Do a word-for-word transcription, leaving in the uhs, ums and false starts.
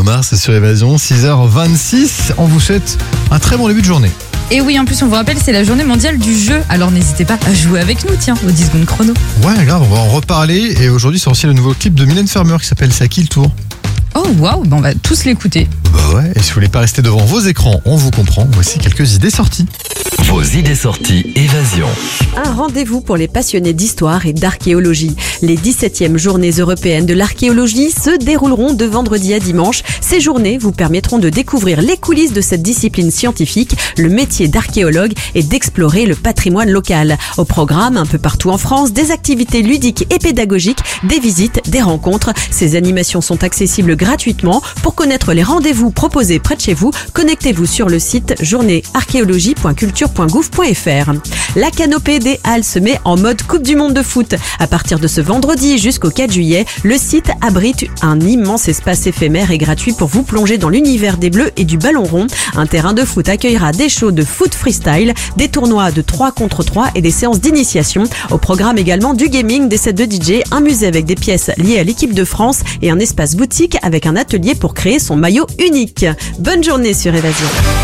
Mars sur Évasion, six heures vingt-six. On vous souhaite un très bon début de journée. Et oui, en plus, on vous rappelle, c'est la journée mondiale du jeu. Alors n'hésitez pas à jouer avec nous, tiens, aux dix secondes chrono. Ouais, grave, on va en reparler. Et aujourd'hui, c'est aussi le nouveau clip de Mylène Farmer qui s'appelle C'est à qui le tour ? Oh waouh, ben on va tous l'écouter. Bah ouais, et si vous voulez pas rester devant vos écrans, on vous comprend. Voici quelques idées sorties. Vos idées sorties Évasion. Un rendez-vous pour les passionnés d'histoire et d'archéologie. Les dix-septièmes journées européennes de l'archéologie se dérouleront de vendredi à dimanche. Ces journées vous permettront de découvrir les coulisses de cette discipline scientifique, le métier d'archéologue et d'explorer le patrimoine local. Au programme, un peu partout en France, des activités ludiques et pédagogiques, des visites, des rencontres. Ces animations sont accessibles gratuitement. Pour connaître les rendez-vous proposés près de chez vous, connectez-vous sur le site journée archéologie point culture point gouv point fr. La canopée des Halles se met en mode Coupe du Monde de foot. À partir de ce vendredi jusqu'au quatre juillet, le site abrite un immense espace éphémère et gratuit pour vous plonger dans l'univers des Bleus et du ballon rond. Un terrain de foot accueillera des shows de foot freestyle, des tournois de trois contre trois et des séances d'initiation. Au programme également du gaming, des sets de D J, un musée avec des pièces liées à l'équipe de France et un espace boutique avec un atelier pour créer son maillot unique. Bonne journée sur Évasion.